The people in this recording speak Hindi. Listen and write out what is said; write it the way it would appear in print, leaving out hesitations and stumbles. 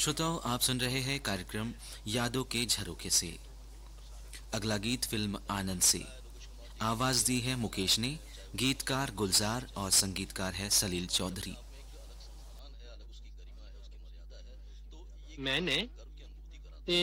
श्रोताओं, आप सुन रहे हैं कार्यक्रम यादों के झरोखे से। अगला गीत फिल्म आनंद से। आवाज दी है मुकेश ने, गीतकार गुलजार और संगीतकार है सलील चौधरी। मैंने